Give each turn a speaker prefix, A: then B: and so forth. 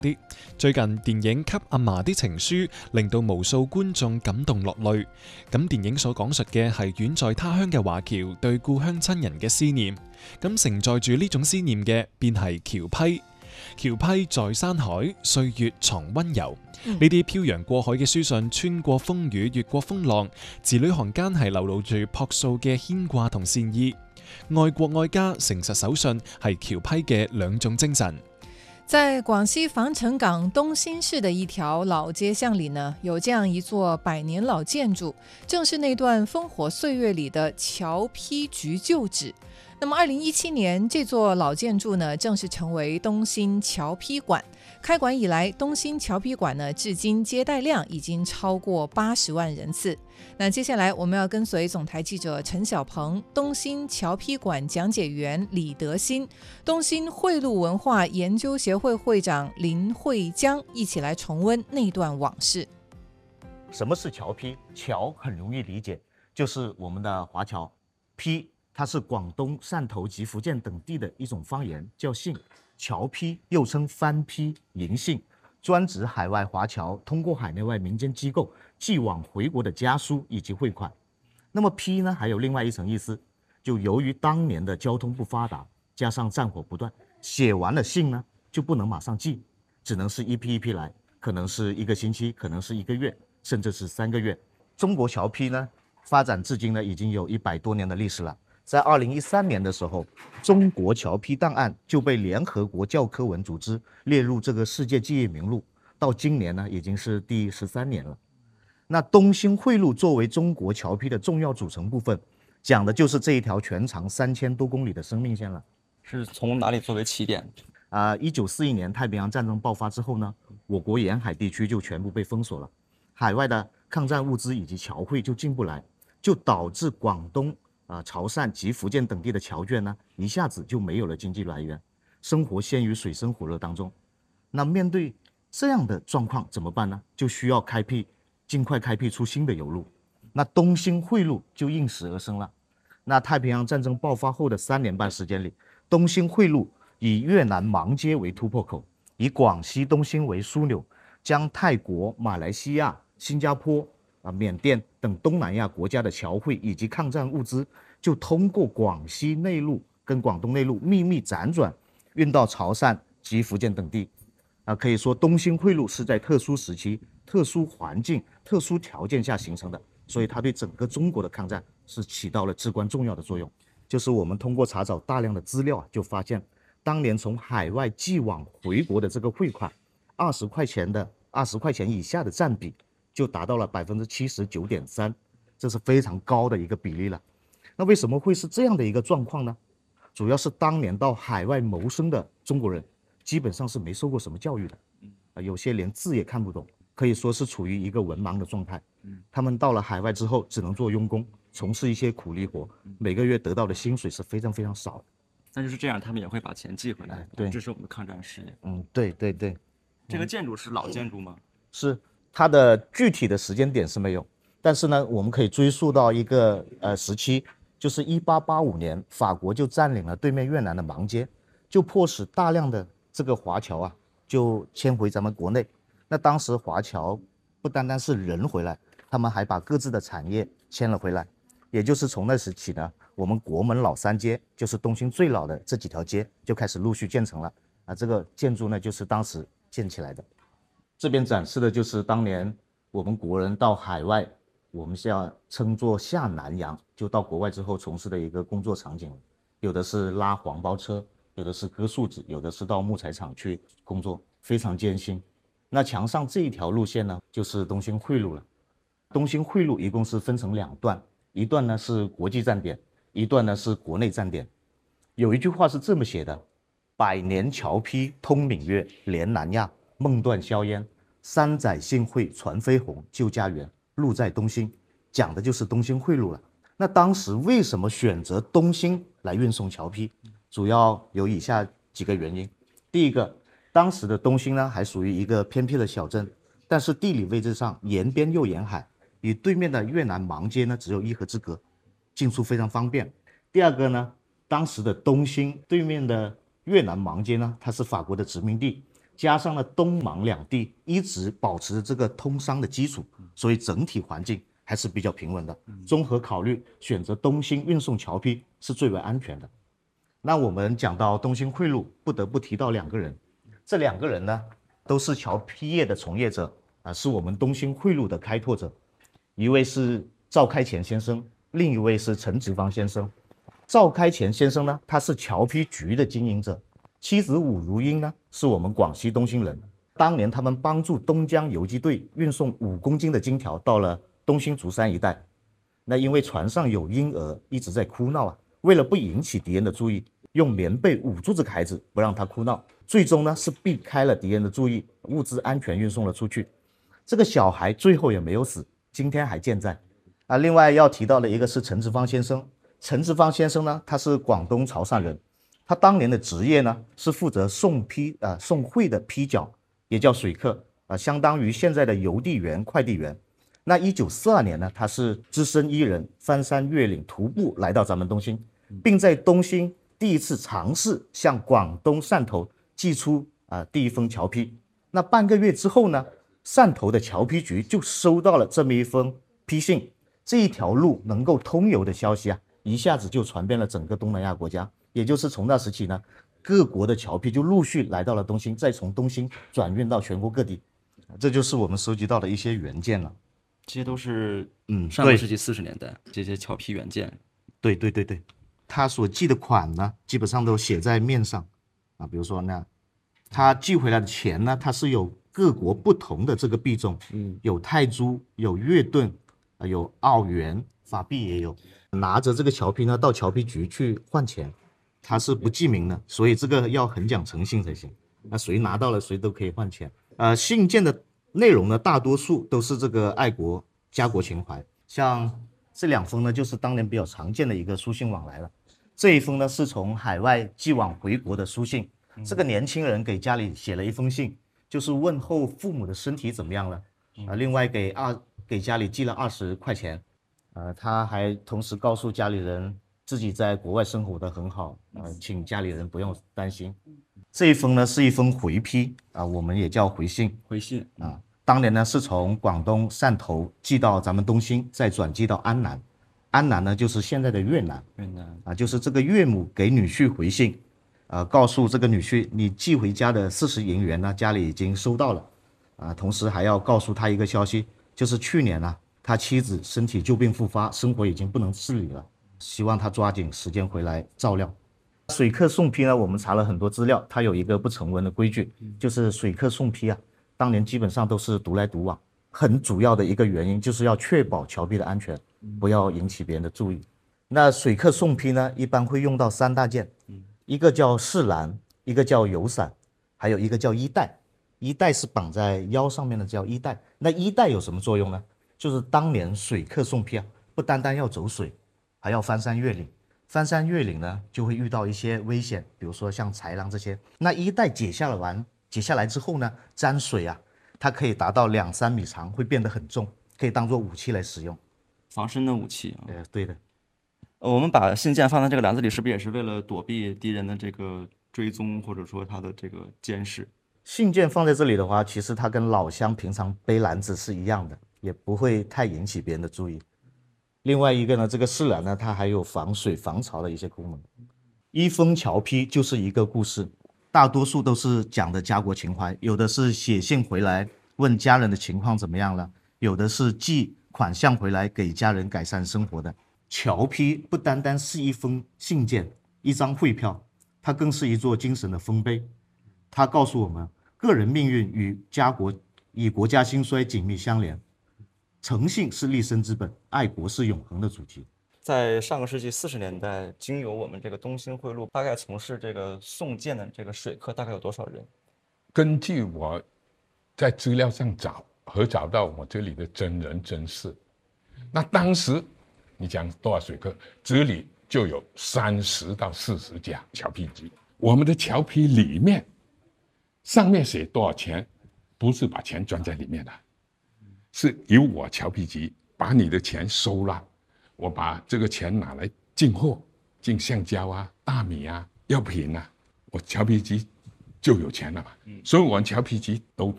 A: 啲。最近電影《給阿嫲的情書》令到無數觀眾感動落淚。咁電影所講述嘅係遠在他鄉嘅華僑對故鄉親人嘅思念。咁承載住呢種思念嘅，便係僑批。僑批在山海，歲月藏溫柔。呢啲漂洋過海嘅書信，穿過風雨，越過風浪，字裏行間係流露住樸素嘅牽掛同善意。愛國愛家、誠實守信係僑批嘅兩種精神。
B: 在廣西防城港東興市的一條老街巷裏呢，有這樣一座百年老建築，正是那段烽火歲月裏的僑批局舊址。那麼2017年，這座老建築呢，正式成為東興僑批館。開館以來，東興僑批館呢，至今接待量已經超過80萬人次。那接下來我們要跟隨總台記者陳小鵬、東興僑批館講解員李德新、東興匯路文化研究協會會長林慧江一起來重溫那段往事。
C: 什麼是僑批？僑很容易理解，就是我們的華僑。批它是廣東、汕頭及福建等地的一種方言，叫信。僑批又稱番批、銀信，專指海外華僑通過海內外民間機構寄往回國的家書以及匯款。那麼批呢，還有另外一層意思，就由於當年的交通不發達，加上戰火不斷，寫完了信呢就不能馬上寄，只能是一批一批來，可能是1個星期，可能是1個月，甚至是3個月。中國僑批呢發展至今呢已經有100多年的歷史了。在2013年的時候，中國僑批檔案就被聯合國教科文組織列入這個世界記憶名錄，到今年呢已經是第13年了。那東興匯路作為中國僑批的重要組成部分，講的就是這一條全長3000多公里的生命線了。
D: 是從哪裡作為起點
C: ？1941年太平洋戰爭爆發之後呢，我國沿海地區就全部被封鎖了，海外的抗戰物資以及僑匯就進不來，就導致廣東、潮汕及福建等地的僑眷呢，一下子就沒有了經濟來源，生活陷於水深火熱當中。那面對這樣的狀況怎麼辦呢？就需要盡快開闢出新的油路。那東興匯路就應時而生了。那太平洋戰爭爆發後的3年半時間裏，東興匯路以越南芒街為突破口，以廣西東興為樞紐，將泰國、馬來西亞、新加坡、緬甸等東南亞國家的僑匯以及抗戰物資，就通過廣西內陸跟廣東內陸秘密輾轉運到潮汕及福建等地。可以說東興匯路是在特殊時期、特殊環境、特殊條件下形成的，所以它對整個中國的抗戰是起到了至關重要的作用。就是我們通過查找大量的資料就發現當年從海外寄往回國的這個匯款，20塊錢以下的佔比就達到了79.3%，這是非常高的一個比例了。那為什麼會是這樣的一個狀況呢？主要是當年到海外謀生的中國人基本上是沒受過什麼教育的，有些連字也看不懂，可以說是處於一個文盲的狀態。他們到了海外之後只能做傭工，從事一些苦力活，每個月得到的薪水是非常非常少的。
D: 但就是這樣，他們也會把錢寄回來，
C: 對，
D: 這是我們的抗戰事業。
C: 對。
D: 這個建築是老建築嗎？
C: 是，它的具體的時間點是沒有，但是呢，我們可以追溯到一個時期，就是1885年，法國就佔領了對面越南的芒街，就迫使大量的這個華僑啊，就遷回咱們國內。那當時華僑不單單是人回來，他們還把各自的產業遷了回來，也就是從那時起呢，我們國門老三街，就是東興最老的這幾條街，就開始陸續建成了。這個建築呢，就是當時建起來的。這邊展示的就是當年我們國人到海外，我們是要稱作下南洋，就到國外之後從事的一個工作場景。有的是拉黃包車，有的是割樹脂，有的是到木材廠去工作，非常艱辛。那牆上這一條路線呢，就是東興匯路了。東興匯路一共是分成2段，一段呢是國際站點，一段呢是國內站點。有一句話是這麼寫的：100年僑批通閩粵，連南亞，夢斷硝煙，3載信匯傳飛鴻，舊家園，路在東興。講的就是東興匯路了。那當時為什麼選擇東興來運送僑批？主要有以下幾個原因。第一個，當時的東興呢還屬於一個偏僻的小鎮，但是地理位置上沿邊又沿海，與對面的越南芒街呢只有1河之隔，進出非常方便。第二個呢，當時的東興對面的越南芒街呢，它是法國的殖民地， 加上了东芒两地一直保持着这个通商的基础，所以整体环境还是比较平稳的。综合考虑，选择东兴运送侨批是最为安全的。那我们讲到东兴汇路，不得不提到2个人，这2个人呢都是侨批业的从业者是我们东兴汇路的开拓者，一位是赵开乾先生，另一位是陈植芳先生。赵开乾先生呢，他是侨批局的经营者，妻子武如英呢是我们广西东兴人。当年他们帮助东江游击队运送5公斤的金条到了东兴竹山一带，那因为船上有婴儿一直在哭闹为了不引起敌人的注意，用棉被捂住这个孩子，不让他哭闹，最终呢是避开了敌人的注意，物资安全运送了出去。这个小孩最后也没有死，今天还健在。另外要提到的一个是陈植芳先生。陈植芳先生呢，他是广东潮汕人，他当年的职业呢是负责送会的批角，也叫水客相当于现在的邮递员、快递员。那1942年呢，他是只身一人翻山越岭徒步来到咱们东兴，并在东兴第一次尝试向广东汕头寄出第一封侨批。那半个月之后呢，汕头的侨批局就收到了这么一封批信，这一条路能够通邮的消息一下子就传遍了整个东南亚国家。也就是从那时起呢，各国的侨批就陆续来到了东兴，再从东兴转运到全国各地。这就是我们收集到的一些原件了。
D: 这些都是上个世纪40年代这些侨批原件。
C: 对，他所寄的款呢，基本上都写在面上比如说呢，他寄回来的钱呢，它是有各国不同的这个币种，有泰铢，有越盾，有澳元，法币也有。拿着这个侨批呢，到侨批局去换钱，他是不记名的，所以这个要很讲诚信才行。那谁拿到了，谁都可以换钱。信件的内容呢，大多数都是这个爱国家国情怀。像这2封呢，就是当年比较常见的一个书信往来了。这一封呢，是从海外寄往回国的书信。这个年轻人给家里写了一封信，就是问候父母的身体怎么样了。另外给家里寄了20块钱。他还同时告诉家里人自己在国外生活得很好，请家里人不用担心。这一封呢是一封回批我们也叫回信。当年呢是从广东汕头寄到咱们东兴，再转寄到安南。安南呢就是现在的越南就是这个岳母给女婿回信，告诉这个女婿，你寄回家的40银元呢，家里已经收到了。同时还要告诉他一个消息，就是去年他妻子身体旧病复发，生活已经不能自理了，希望他抓紧时间回来照料。水客送批呢，我们查了很多资料，它有一个不成文的规矩，就是水客送批当年基本上都是独来独往，很主要的一个原因就是要确保侨批的安全，不要引起别人的注意。那水客送批呢，一般会用到3大件，一个叫饰篮，一个叫油伞，还有一个叫衣带。衣带是绑在腰上面的，叫衣带。那衣带有什么作用呢？就是当年水客送批不单单要走水，还要翻山越岭。翻山越岭呢，就会遇到一些危险，比如说像豺狼这些。那衣带解下来之后呢，沾水它可以达到2-3米长，会变得很重，可以当做武器来使用，
D: 防身的武器
C: 对的。
D: 我们把信件放在这个篮子里，是不是也是为了躲避敌人的这个追踪，或者说他的这个监视？
C: 信件放在这里的话，其实它跟老乡平常背篮子是一样的，也不会太引起别人的注意。另外一个呢，这个饰篮呢，它还有防水防潮的一些功能。一封侨批就是一个故事，大多数都是讲的家国情怀，有的是写信回来问家人的情况怎么样了，有的是寄款项回来给家人改善生活的。侨批不单单是一封信件，一张汇票，它更是一座精神的丰碑。它告诉我们，个人命运与国家兴衰紧密相连，诚信是立身之本，爱国是永恒的主题。
D: 在上个世纪40年代，经由我们这个东兴汇路，大概从事这个送件的这个水客大概有多少人？
E: 根据我在资料上找到我这里的真人真事，那当时你讲多少水客，这里就有30到40家侨批局。我们的侨批里面上面写多少钱，不是把钱装在里面的，是由我侨批局把你的钱收了，我把这个钱拿来进货，进橡胶大米药品我侨批局就有钱了嘛。所以我们侨皮局都